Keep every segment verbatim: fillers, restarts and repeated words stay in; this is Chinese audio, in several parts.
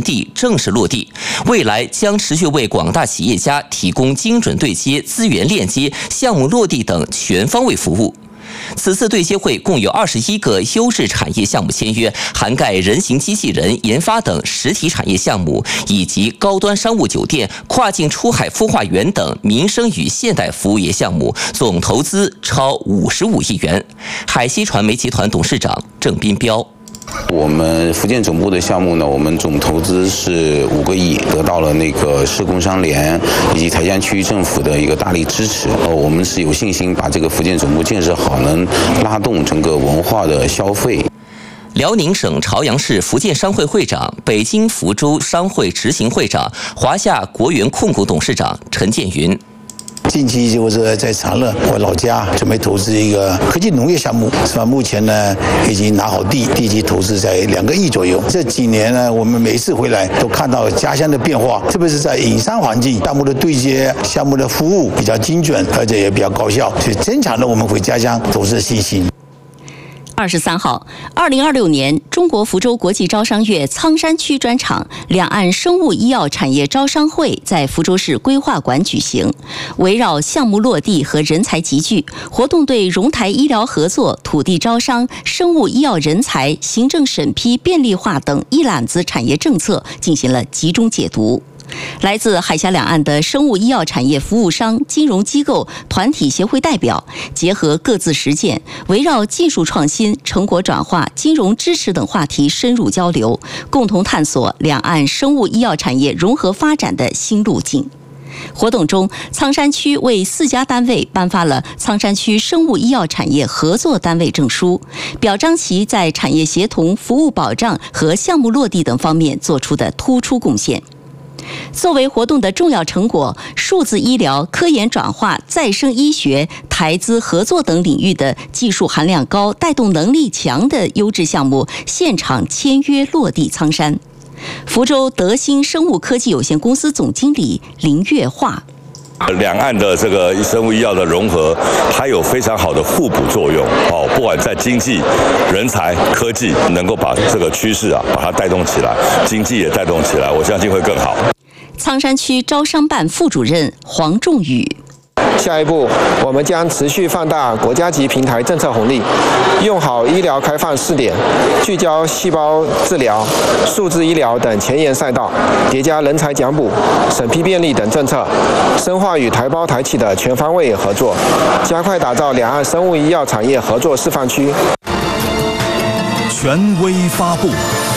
地正式落地，未来将持续为广大企业家提供精准对接、资源链接、项目落地等全方位服务。此次对接会共有二十一个优质产业项目签约，涵盖人形机器人研发等实体产业项目，以及高端商务酒店、跨境出海孵化园等民生与现代服务业项目，总投资超五十五亿元。海西传媒集团董事长郑斌标。 我们福建总部的项目呢，我们总投资是五个亿，得到了那个市工商联以及台江区域政府的一个大力支持。呃，我们是有信心把这个福建总部建设好，能拉动整个文化的消费。 辽宁省朝阳市福建商会会长、北京福州商会执行会长、华夏国源控股董事长陈建云。 近期就是在长乐，我老家准备投资一个科技农业项目，是吧？目前呢已经拿好地，地基投资在两个亿左右。这几年呢，我们每一次回来都看到家乡的变化，特别是在营商环境、项目的对接、项目的服务比较精准，而且也比较高效，所以增强了我们回家乡投资的信心。 二十三号，二零二六年中国福州国际招商月苍山区专场两岸生物医药产业招商会在福州市规划馆举行，围绕项目落地和人才集聚，活动对荣台医疗合作、土地招商、生物医药人才、行政审批便利化等一揽子产业政策进行了集中解读。来自海峡两岸的生物医药产业服务商、金融机构、团体协会代表，结合各自实践，围绕技术创新、成果转化、金融支持等话题深入交流，共同探索两岸生物医药产业融合发展的新路径。活动中，苍山区为四家单位颁发了苍山区生物医药产业合作单位证书，表彰其在产业协同、服务保障和项目落地等方面做出的突出贡献。作为活动的重要成果，数字医疗、科研转化、再生医学、台资合作等领域的技术含量高、带动能力强的优质项目现场签约落地苍山。福州德兴生物科技有限公司总经理林月化。 两岸的这个生物医药的融合，它有非常好的互补作用哦。不管在经济、人才、科技，能够把这个趋势啊，把它带动起来，经济也带动起来，我相信会更好。 苍山区招商办副主任黄仲宇。 下一步，我们将持续放大国家级平台政策红利，用好医疗开放试点，聚焦细胞治疗、数字医疗等前沿赛道，叠加人才奖补、审批便利等政策，深化与台胞台企的全方位合作，加快打造两岸生物医药产业合作示范区。 权威发布。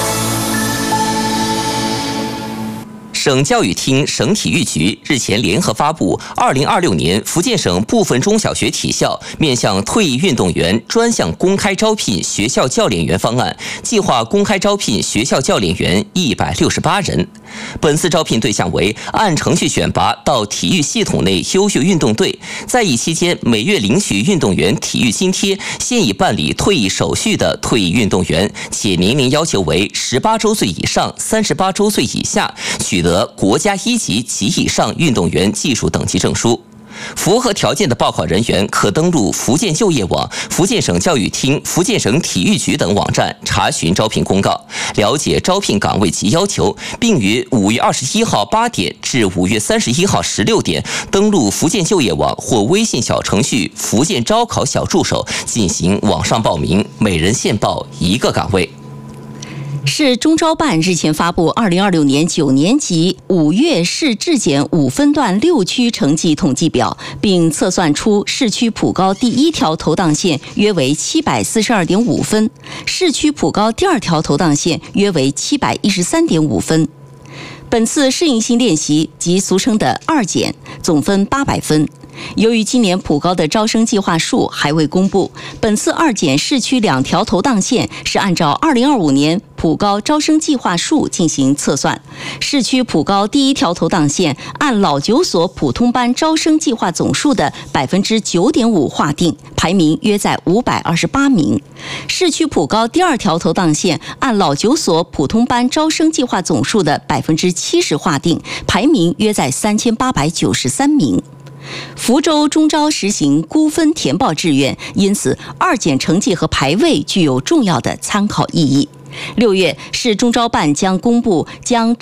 省教育厅、省体育局日前联合发布《二零二六年福建省部分中小学体校面向退役运动员专项公开招聘学校教练员方案》，计划公开招聘学校教练员一百六十八人。本次招聘对象为按程序选拔到体育系统内优秀运动队，在役期间每月领取运动员体育津贴，现已办理退役手续的退役运动员，且年龄要求为十八周岁以上、三十八周岁以下，取得国家一级及以上运动员技术等级证书。符合条件的报考人员可登录福建就业网、福建省教育厅、福建省体育局等网站查询招聘公告，了解招聘岗位及要求，并于五月二十一号八点至五月三十一号十六点登录福建就业网或微信小程序福建招考小助手进行网上报名，每人限报一个岗位。 市中招办日前发布二零二六年九年级五月市质检五分段六区成绩统计表，并测算出市区普高第一条投档线约为七百四十二点五分，市区普高第二条投档线约为七百一十三点五分。本次适应性练习即俗称的二检，总分八百分。由于今年普高的招生计划数还未公布，本次二检市区两条投档线是按照二零二五年普高招生计划数进行测算。市区普高第一条投档线按老九所普通班招生计划总数的百分之九点五划定，排名约在五百二十八名。市区普高第二条投档线按老九所普通班招生计划总数的百分之七十划定，排名约在三千八百九十三名。福州中招实行估分填报志愿，因此二检成绩和排位具有重要的参考意义。六月，市中招办将公布将